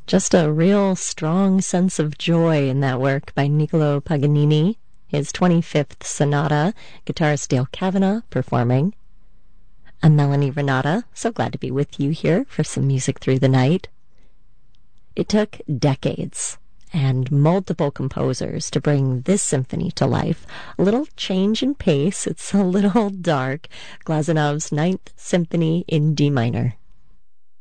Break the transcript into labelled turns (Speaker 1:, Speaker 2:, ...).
Speaker 1: Just a real strong sense of joy in that work by Niccolo Paganini, his 25th sonata, guitarist Dale Kavanagh performing. I'm Melanie Renata, so glad to be with you here for some music through the night. It took decades and multiple composers to bring this symphony to life. A little change in pace, it's a little dark. Glazunov's Ninth Symphony in D minor.